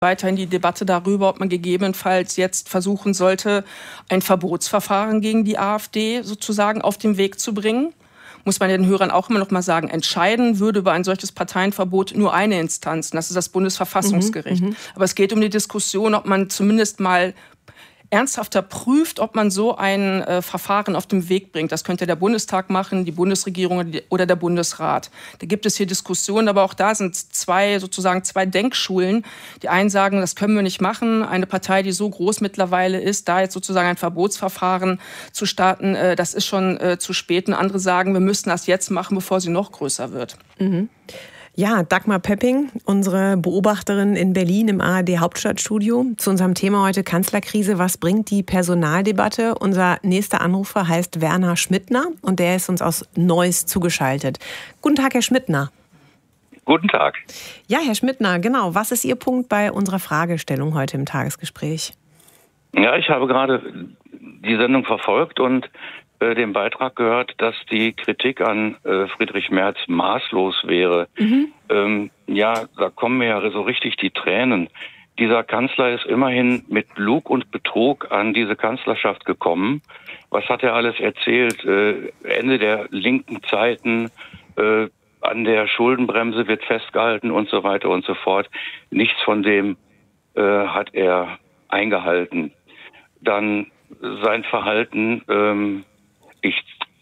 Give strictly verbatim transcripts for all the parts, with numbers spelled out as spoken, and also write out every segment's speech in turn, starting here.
weiterhin die Debatte darüber, ob man gegebenenfalls jetzt versuchen sollte, ein Verbotsverfahren gegen die AfD sozusagen auf den Weg zu bringen. Muss man den Hörern auch immer noch mal sagen, entscheiden würde über ein solches Parteienverbot nur eine Instanz, und das ist das Bundesverfassungsgericht. Mhm, Aber es geht um die Diskussion, ob man zumindest mal ernsthafter prüft, ob man so ein äh, Verfahren auf den Weg bringt. Das könnte der Bundestag machen, die Bundesregierung oder der Bundesrat. Da gibt es hier Diskussionen, aber auch da sind zwei sozusagen zwei Denkschulen. Die einen sagen, das können wir nicht machen. Eine Partei, die so groß mittlerweile ist, da jetzt sozusagen ein Verbotsverfahren zu starten, äh, das ist schon äh, zu spät. Und andere sagen, wir müssten das jetzt machen, bevor sie noch größer wird. Mhm. Ja, Dagmar Pöpping, unsere Beobachterin in Berlin im A R D-Hauptstadtstudio. Zu unserem Thema heute Kanzlerkrise. Was bringt die Personaldebatte? Unser nächster Anrufer heißt Werner Schmidtner und der ist uns aus Neuss zugeschaltet. Guten Tag, Herr Schmidtner. Guten Tag. Ja, Herr Schmidtner, genau. Was ist Ihr Punkt bei unserer Fragestellung heute im Tagesgespräch? Ja, ich habe gerade die Sendung verfolgt und äh, den Beitrag gehört, dass die Kritik an äh, Friedrich Merz maßlos wäre. Mhm. Ähm, ja, da kommen mir ja so richtig die Tränen. Dieser Kanzler ist immerhin mit Lug und Betrug an diese Kanzlerschaft gekommen. Was hat er alles erzählt? Äh, Ende der linken Zeiten, äh, an der Schuldenbremse wird festgehalten und so weiter und so fort. Nichts von dem äh, hat er eingehalten. Dann sein Verhalten, ähm, ich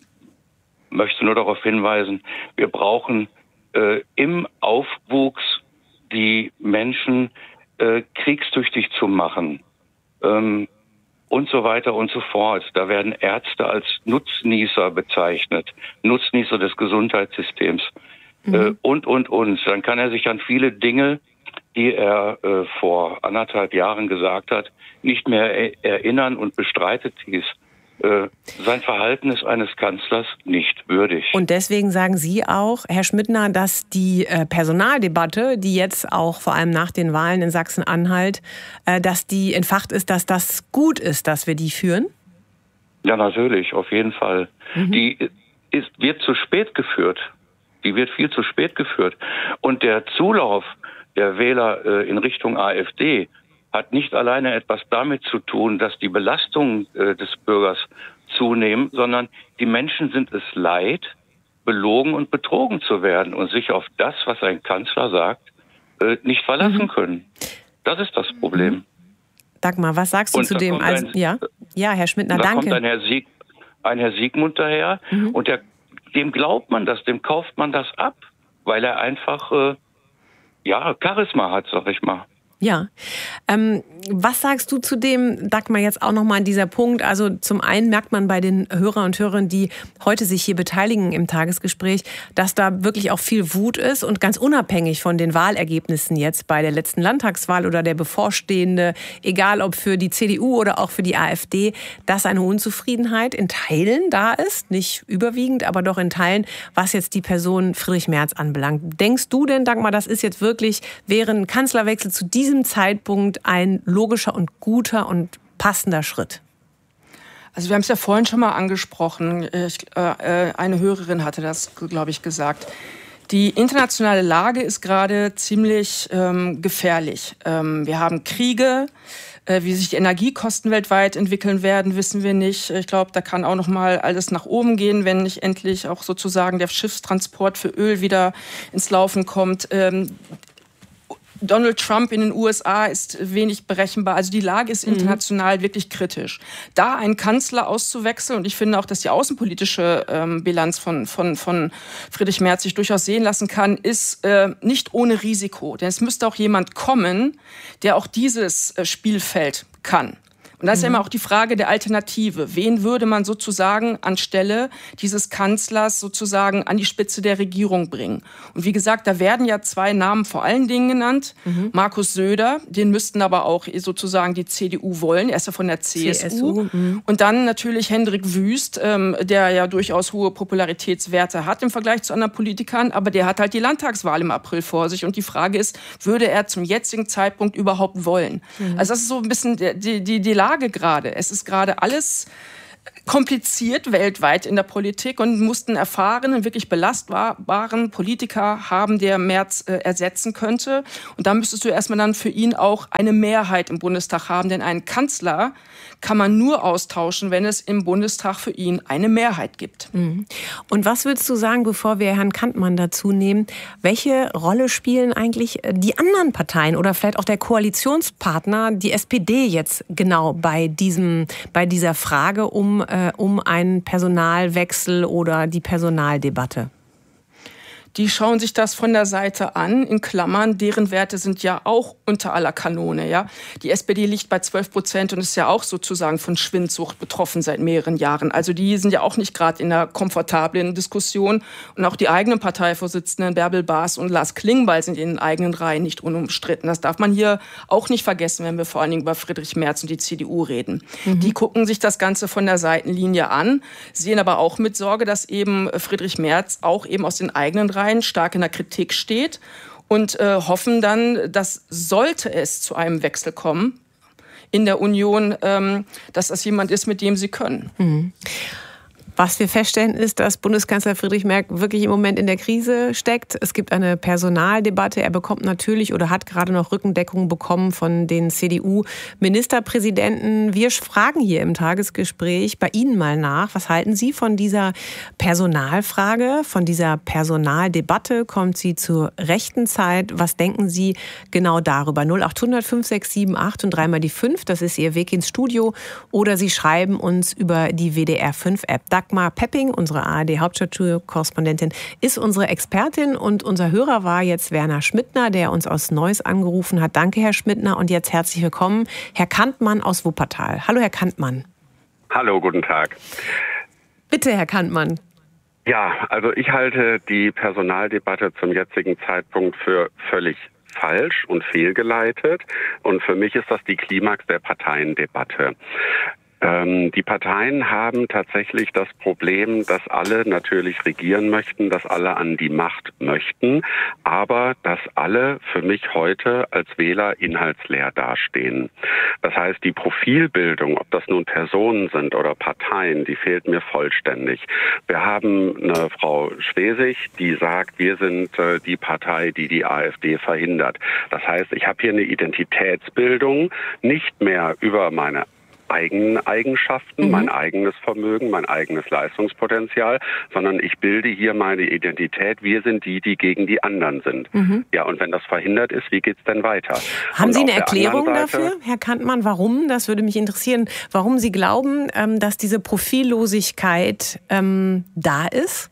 möchte nur darauf hinweisen, wir brauchen äh, im Aufwuchs die Menschen äh, kriegstüchtig zu machen ähm, und so weiter und so fort. Da werden Ärzte als Nutznießer bezeichnet, Nutznießer des Gesundheitssystems mhm. äh, und, und, und. Dann kann er sich an viele Dinge, die er äh, vor anderthalb Jahren gesagt hat, nicht mehr er- erinnern und bestreitet dies. Äh, sein Verhalten ist eines Kanzlers nicht würdig. Und deswegen sagen Sie auch, Herr Schmidtner, dass die äh, Personaldebatte, die jetzt auch vor allem nach den Wahlen in Sachsen-Anhalt, äh, dass die entfacht ist, dass das gut ist, dass wir die führen? Ja, natürlich, auf jeden Fall. Mhm. Die ist, wird zu spät geführt. Die wird viel zu spät geführt. Und der Zulauf der Wähler äh, in Richtung AfD hat nicht alleine etwas damit zu tun, dass die Belastungen äh, des Bürgers zunehmen, sondern die Menschen sind es leid, belogen und betrogen zu werden und sich auf das, was ein Kanzler sagt, äh, nicht verlassen mhm. können. Das ist das Problem. Dagmar, was sagst du und zu dem? Also, ein, ja? ja, Herr Schmidtner, da danke. Da kommt ein Herr, Sieg, ein Herr Siegmund daher mhm. und der, dem glaubt man das, dem kauft man das ab, weil er einfach äh, ja Charisma hat, sag ich mal. Ja. Ähm, was sagst du zu dem, Dagmar, jetzt auch nochmal an dieser Punkt? Also zum einen merkt man bei den Hörer und Hörern, die heute sich hier beteiligen im Tagesgespräch, dass da wirklich auch viel Wut ist und ganz unabhängig von den Wahlergebnissen jetzt bei der letzten Landtagswahl oder der bevorstehende, egal ob für die C D U oder auch für die AfD, dass eine Unzufriedenheit in Teilen da ist, nicht überwiegend, aber doch in Teilen, was jetzt die Person Friedrich Merz anbelangt. Denkst du denn, Dagmar, das ist jetzt wirklich, wäre ein Kanzlerwechsel zu diesem Zeitpunkt ein logischer und guter und passender Schritt? Also wir haben es ja vorhin schon mal angesprochen. Ich, äh, eine Hörerin hatte das, glaube ich, gesagt. Die internationale Lage ist gerade ziemlich ähm, gefährlich. Ähm, wir haben Kriege. Äh, wie sich die Energiekosten weltweit entwickeln werden, wissen wir nicht. Ich glaube, da kann auch noch mal alles nach oben gehen, wenn nicht endlich auch sozusagen der Schiffstransport für Öl wieder ins Laufen kommt. Ähm, Donald Trump in den U S A ist wenig berechenbar. Also die Lage ist international mhm. wirklich kritisch. Da einen Kanzler auszuwechseln, und ich finde auch, dass die außenpolitische ähm, Bilanz von, von, von Friedrich Merz sich durchaus sehen lassen kann, ist äh, nicht ohne Risiko. Denn es müsste auch jemand kommen, der auch dieses äh, Spielfeld kann. Und da ist ja immer auch die Frage der Alternative. Wen würde man sozusagen anstelle dieses Kanzlers sozusagen an die Spitze der Regierung bringen? Und wie gesagt, da werden ja zwei Namen vor allen Dingen genannt. Mhm. Markus Söder, den müssten aber auch sozusagen die C D U wollen. Er ist ja von der C S U. C S U. Mhm. Und dann natürlich Hendrik Wüst, ähm, der ja durchaus hohe Popularitätswerte hat im Vergleich zu anderen Politikern. Aber der hat halt die Landtagswahl im April vor sich. Und die Frage ist, würde er zum jetzigen Zeitpunkt überhaupt wollen? Mhm. Also das ist so ein bisschen die, die, die Lage gerade. Es ist gerade alles kompliziert weltweit in der Politik und mussten erfahrenen, wirklich belastbaren Politiker haben, der Merz äh, ersetzen könnte. Und da müsstest du erstmal dann für ihn auch eine Mehrheit im Bundestag haben, denn einen Kanzler kann man nur austauschen, wenn es im Bundestag für ihn eine Mehrheit gibt. Und was würdest du sagen, bevor wir Herrn Kantmann dazu nehmen, welche Rolle spielen eigentlich die anderen Parteien oder vielleicht auch der Koalitionspartner, die S P D jetzt genau bei diesem, bei dieser Frage um, äh, um einen Personalwechsel oder die Personaldebatte? Die schauen sich das von der Seite an, in Klammern, deren Werte sind ja auch unter aller Kanone. Ja? Die S P D liegt bei zwölf Prozent und ist ja auch sozusagen von Schwindsucht betroffen seit mehreren Jahren. Also die sind ja auch nicht gerade in einer komfortablen Diskussion. Und auch die eigenen Parteivorsitzenden Bärbel Baas und Lars Klingbeil sind in den eigenen Reihen nicht unumstritten. Das darf man hier auch nicht vergessen, wenn wir vor allen Dingen über Friedrich Merz und die C D U reden. Mhm. Die gucken sich das Ganze von der Seitenlinie an, sehen aber auch mit Sorge, dass eben Friedrich Merz auch eben aus den eigenen Reihen stark in der Kritik steht und äh, hoffen dann, dass sollte es zu einem Wechsel kommen in der Union, ähm, dass das jemand ist, mit dem sie können. Mhm. Was wir feststellen, ist, dass Bundeskanzler Friedrich Merz wirklich im Moment in der Krise steckt. Es gibt eine Personaldebatte. Er bekommt natürlich oder hat gerade noch Rückendeckung bekommen von den C D U-Ministerpräsidenten. Wir fragen hier im Tagesgespräch bei Ihnen mal nach. Was halten Sie von dieser Personalfrage, von dieser Personaldebatte? Kommt sie zur rechten Zeit? Was denken Sie genau darüber? null acht hundert fünf sechs sieben acht und dreimal die fünf. Das ist Ihr Weg ins Studio. Oder Sie schreiben uns über die W D R fünf App. Dagmar Pepping, unsere A R D-Hauptstadtstudio-Korrespondentin, ist unsere Expertin und unser Hörer war jetzt Werner Schmidtner, der uns aus Neuss angerufen hat. Danke, Herr Schmidtner, und jetzt herzlich willkommen, Herr Kantmann aus Wuppertal. Hallo, Herr Kantmann. Hallo, guten Tag. Bitte, Herr Kantmann. Ja, also ich halte die Personaldebatte zum jetzigen Zeitpunkt für völlig falsch und fehlgeleitet. Und für mich ist das die Klimax der Parteiendebatte. Ähm, die Parteien haben tatsächlich das Problem, dass alle natürlich regieren möchten, dass alle an die Macht möchten, aber dass alle für mich heute als Wähler inhaltsleer dastehen. Das heißt, die Profilbildung, ob das nun Personen sind oder Parteien, die fehlt mir vollständig. Wir haben eine Frau Schwesig, die sagt, wir sind äh, die Partei, die die AfD verhindert. Das heißt, ich habe hier eine Identitätsbildung, nicht mehr über meine eigenen Eigenschaften, mhm. mein eigenes Vermögen, mein eigenes Leistungspotenzial, sondern ich bilde hier meine Identität. Wir sind die, die gegen die anderen sind. Mhm. Ja, und wenn das verhindert ist, wie geht's denn weiter? Haben und Sie eine Erklärung Seite, dafür, Herr Kantmann, warum? Das würde mich interessieren, warum Sie glauben, dass diese Profillosigkeit ähm, da ist?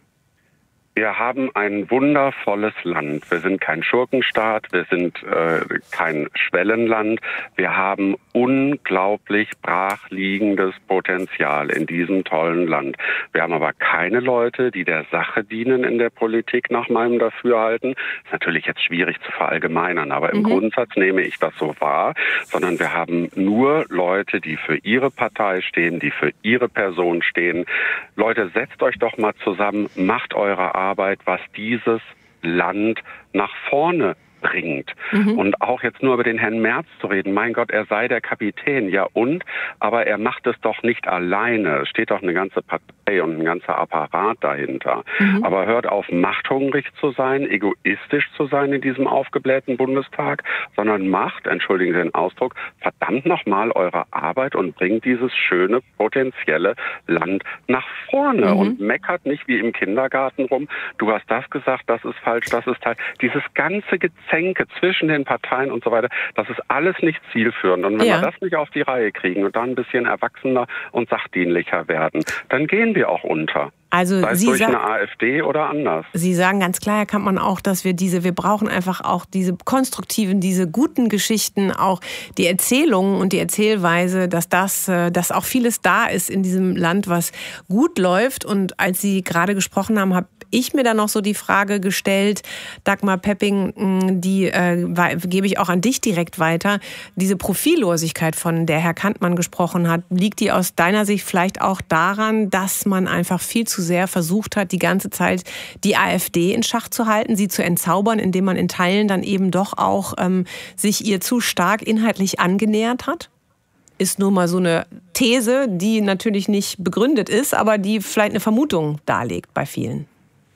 Wir haben ein wundervolles Land. Wir sind kein Schurkenstaat, wir sind äh, kein Schwellenland. Wir haben unglaublich brachliegendes Potenzial in diesem tollen Land. Wir haben aber keine Leute, die der Sache dienen in der Politik, nach meinem Dafürhalten. Ist natürlich jetzt schwierig zu verallgemeinern, aber im mhm. Grundsatz nehme ich das so wahr, sondern wir haben nur Leute, die für ihre Partei stehen, die für ihre Person stehen. Leute, setzt euch doch mal zusammen, macht eure Arbeit. Arbeit, was dieses Land nach vorne bringt. Mhm. Und auch jetzt nur über den Herrn Merz zu reden, mein Gott, er sei der Kapitän, ja und? Aber er macht es doch nicht alleine. Es steht doch eine ganze Partei und ein ganzer Apparat dahinter. Mhm. Aber hört auf, machthungrig zu sein, egoistisch zu sein in diesem aufgeblähten Bundestag, sondern macht, entschuldigen Sie den Ausdruck, verdammt nochmal eure Arbeit und bringt dieses schöne, potenzielle Land nach vorne mhm. und meckert nicht wie im Kindergarten rum. Du hast das gesagt, das ist falsch, das ist falsch. Dieses ganze Gezänke zwischen den Parteien und so weiter, das ist alles nicht zielführend. Und wenn ja. wir das nicht auf die Reihe kriegen und dann ein bisschen erwachsener und sachdienlicher werden, dann gehen wir auch unter. Also Sei es Sie durch sagen, eine AfD oder anders. Sie sagen ganz klar, Herr Kantmann, auch, dass wir diese, wir brauchen einfach auch diese konstruktiven, diese guten Geschichten, auch die Erzählungen und die Erzählweise, dass das, dass auch vieles da ist in diesem Land, was gut läuft. Und als Sie gerade gesprochen haben, habe ich mir dann noch so die Frage gestellt, Dagmar Pepping, die äh, gebe ich auch an dich direkt weiter. Diese Profillosigkeit, von der Herr Kantmann gesprochen hat, liegt die aus deiner Sicht vielleicht auch daran, dass man einfach viel zu sehr versucht hat, die ganze Zeit die AfD in Schach zu halten, sie zu entzaubern, indem man in Teilen dann eben doch auch ähm, sich ihr zu stark inhaltlich angenähert hat? ist nur mal so eine These, die natürlich nicht begründet ist, aber die vielleicht eine Vermutung darlegt bei vielen.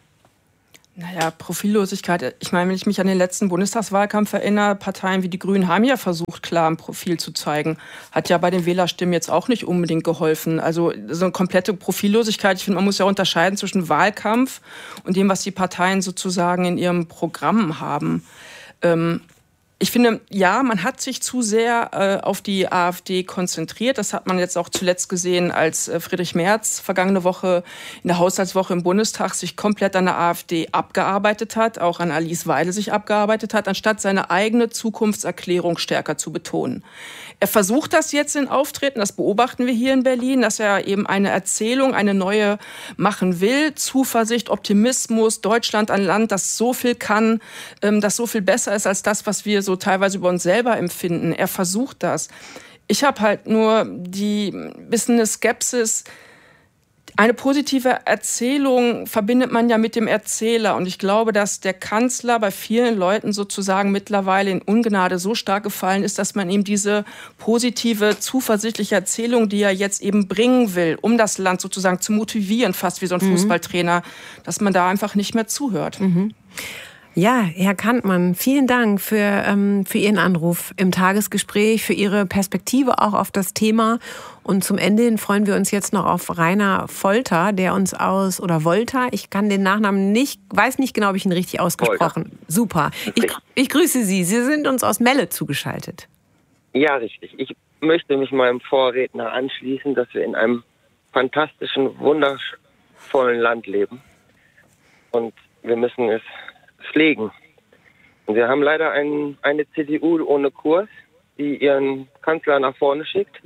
Naja, Profillosigkeit. Ich meine, wenn ich mich an den letzten Bundestagswahlkampf erinnere, Parteien wie die Grünen haben ja versucht, klar ein Profil zu zeigen. Hat ja bei den Wählerstimmen jetzt auch nicht unbedingt geholfen. Also so eine komplette Profillosigkeit. Ich finde, man muss ja unterscheiden zwischen Wahlkampf und dem, was die Parteien sozusagen in ihrem Programm haben. Ähm, Ich finde, ja, man hat sich zu sehr äh, auf die AfD konzentriert. Das hat man jetzt auch zuletzt gesehen, als äh, Friedrich Merz vergangene Woche in der Haushaltswoche im Bundestag sich komplett an der AfD abgearbeitet hat, auch an Alice Weidel sich abgearbeitet hat, anstatt seine eigene Zukunftserklärung stärker zu betonen. Er versucht das jetzt in Auftritten, das beobachten wir hier in Berlin, dass er eben eine Erzählung, eine neue machen will. Zuversicht, Optimismus, Deutschland ein Land, das so viel kann, ähm, das so viel besser ist als das, was wir so teilweise über uns selber empfinden. Er versucht das. Ich habe halt nur die bisschen eine Skepsis. Eine positive Erzählung verbindet man ja mit dem Erzähler. Und ich glaube, dass der Kanzler bei vielen Leuten sozusagen mittlerweile in Ungnade so stark gefallen ist, dass man ihm diese positive, zuversichtliche Erzählung, die er jetzt eben bringen will, um das Land sozusagen zu motivieren, fast wie so ein mhm. Fußballtrainer, dass man da einfach nicht mehr zuhört. Mhm. Ja, Herr Kantmann, vielen Dank für, ähm, für Ihren Anruf im Tagesgespräch, für Ihre Perspektive auch auf das Thema. Und zum Ende hin freuen wir uns jetzt noch auf Rainer Folter, der uns aus, oder Wolter, ich kann den Nachnamen nicht, weiß nicht genau, ob ich ihn richtig ausgesprochen habe. Super. Ich, ich grüße Sie. Sie sind uns aus Melle zugeschaltet. Ja, richtig. Ich möchte mich meinem Vorredner anschließen, dass wir in einem fantastischen, wundervollen Land leben. Und wir müssen es pflegen. Und wir haben leider ein, eine C D U ohne Kurs, die ihren Kanzler nach vorne schickt.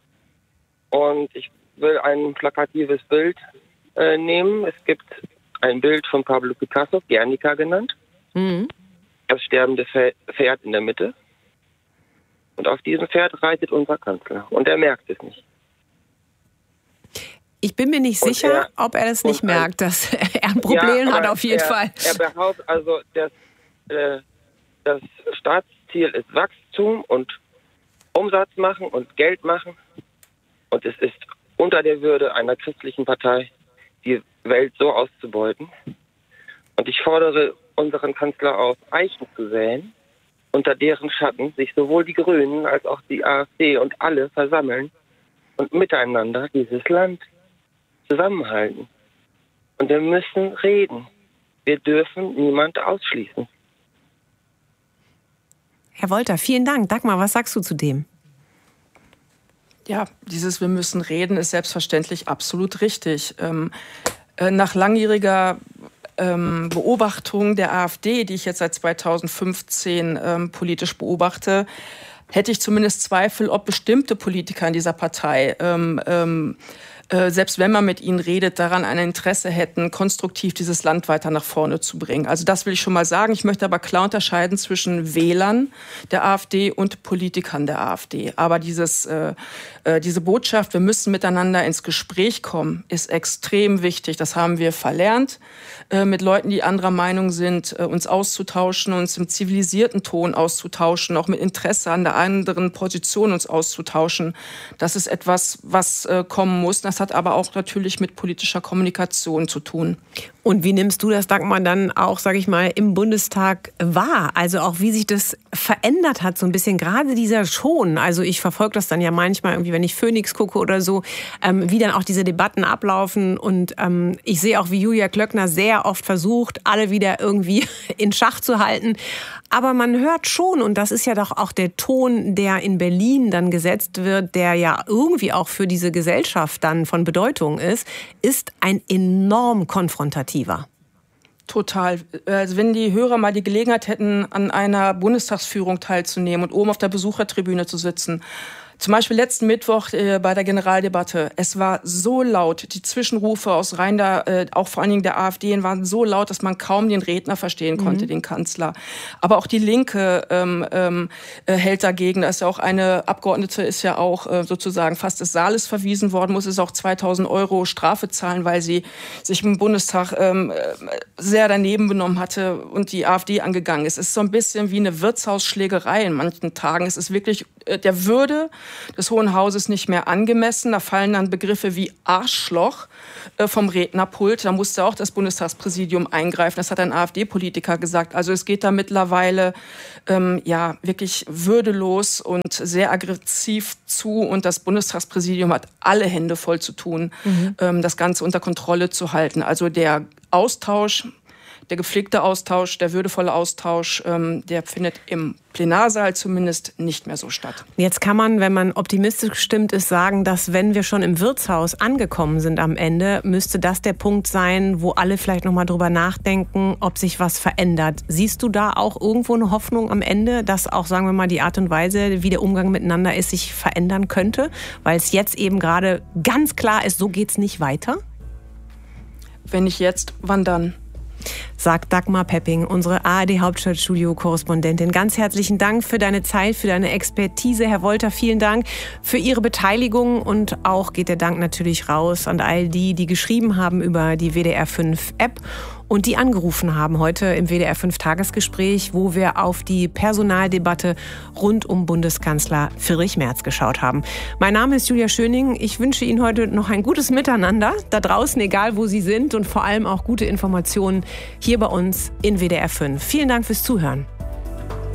Und ich will ein plakatives Bild äh, nehmen. Es gibt ein Bild von Pablo Picasso, Guernica genannt. Mhm. Das sterbende Pferd in der Mitte. Und auf diesem Pferd reitet unser Kanzler. Und er merkt es nicht. Ich bin mir nicht sicher, er, ob er das nicht merkt, dass er ein Problem ja, hat auf jeden er, Fall. Er behauptet also, dass, äh, das Staatsziel ist Wachstum und Umsatz machen und Geld machen. Und es ist unter der Würde einer christlichen Partei, die Welt so auszubeuten. Und ich fordere unseren Kanzler auf, Eichen zu säen, unter deren Schatten sich sowohl die Grünen als auch die AfD und alle versammeln und miteinander dieses Land zusammenhalten. Und wir müssen reden. Wir dürfen niemand ausschließen. Herr Wolter, vielen Dank. Dagmar, was sagst du zu dem? Ja, dieses Wir müssen reden ist selbstverständlich absolut richtig. Ähm, äh, nach langjähriger ähm, Beobachtung der AfD, die ich jetzt seit zweitausendfünfzehn ähm, politisch beobachte, hätte ich zumindest Zweifel, ob bestimmte Politiker in dieser Partei ähm, ähm, Äh, selbst wenn man mit ihnen redet, daran ein Interesse hätten, konstruktiv dieses Land weiter nach vorne zu bringen. Also das will ich schon mal sagen. Ich möchte aber klar unterscheiden zwischen Wählern der AfD und Politikern der AfD. Aber dieses, äh, äh, diese Botschaft, wir müssen miteinander ins Gespräch kommen, ist extrem wichtig. Das haben wir verlernt, äh, mit Leuten, die anderer Meinung sind, äh, uns auszutauschen, uns im zivilisierten Ton auszutauschen, auch mit Interesse an der anderen Position uns auszutauschen. Das ist etwas, was äh, kommen muss. Das hat aber auch natürlich mit politischer Kommunikation zu tun. Und wie nimmst du das, Dagmar, dann auch, sage ich mal, im Bundestag wahr? Also auch, wie sich das verändert hat, so ein bisschen, gerade dieser Ton. Also ich verfolge das dann ja manchmal irgendwie, wenn ich Phoenix gucke oder so, ähm, wie dann auch diese Debatten ablaufen. Und ähm, ich sehe auch, wie Julia Klöckner sehr oft versucht, alle wieder irgendwie in Schach zu halten. Aber man hört schon, und das ist ja doch auch der Ton, der in Berlin dann gesetzt wird, der ja irgendwie auch für diese Gesellschaft dann von Bedeutung ist, ist ein enorm konfrontativer. Total. Also wenn die Hörer mal die Gelegenheit hätten, an einer Bundestagsführung teilzunehmen und oben auf der Besuchertribüne zu sitzen, zum Beispiel letzten Mittwoch äh, bei der Generaldebatte. Es war so laut, die Zwischenrufe aus Reihen der, äh, auch vor allen Dingen der AfD waren so laut, dass man kaum den Redner verstehen konnte, mhm. den Kanzler. Aber auch die Linke ähm, ähm, äh, hält dagegen. Da ist ja auch eine Abgeordnete, ist ja auch äh, sozusagen fast des Saales verwiesen worden, muss es auch zweitausend Euro Strafe zahlen, weil sie sich im Bundestag ähm, sehr daneben benommen hatte und die AfD angegangen ist. Es ist so ein bisschen wie eine Wirtshausschlägerei in manchen Tagen. Es ist wirklich äh, der Würde des Hohen Hauses nicht mehr angemessen. Da fallen dann Begriffe wie Arschloch äh, vom Rednerpult. Da musste auch das Bundestagspräsidium eingreifen. Das hat ein AfD-Politiker gesagt. Also es geht da mittlerweile ähm, ja wirklich würdelos und sehr aggressiv zu. Und das Bundestagspräsidium hat alle Hände voll zu tun, mhm. ähm, das Ganze unter Kontrolle zu halten. Also der Austausch, der gepflegte Austausch, der würdevolle Austausch, ähm, der findet im Plenarsaal zumindest nicht mehr so statt. Jetzt kann man, wenn man optimistisch gestimmt ist, sagen, dass wenn wir schon im Wirtshaus angekommen sind am Ende, müsste das der Punkt sein, wo alle vielleicht noch mal drüber nachdenken, ob sich was verändert. Siehst du da auch irgendwo eine Hoffnung am Ende, dass auch, sagen wir mal, die Art und Weise, wie der Umgang miteinander ist, sich verändern könnte? Weil es jetzt eben gerade ganz klar ist, so geht's nicht weiter? Wenn nicht jetzt, wann dann? Sagt Dagmar Pepping, unsere A R D-Hauptstadtstudio-Korrespondentin. Ganz herzlichen Dank für deine Zeit, für deine Expertise. Herr Wolter, vielen Dank für Ihre Beteiligung. Und auch geht der Dank natürlich raus an all die, die geschrieben haben über die W D R fünf App und die angerufen haben heute im W D R fünf Tagesgespräch, wo wir auf die Personaldebatte rund um Bundeskanzler Friedrich Merz geschaut haben. Mein Name ist Julia Schöning. Ich wünsche Ihnen heute noch ein gutes Miteinander da draußen, egal wo Sie sind, und vor allem auch gute Informationen hier bei uns in W D R fünf. Vielen Dank fürs Zuhören.